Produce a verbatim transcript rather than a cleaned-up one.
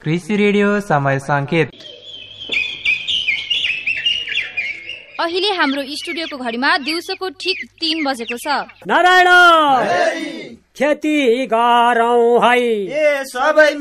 कृषि रेडियो समय संकेत। अहिले हाम्रो स्टुडियोको घडीमा दिउँसोको ठिक तीन बजेको छ। नारायण खेती गरौँ है, ए सबै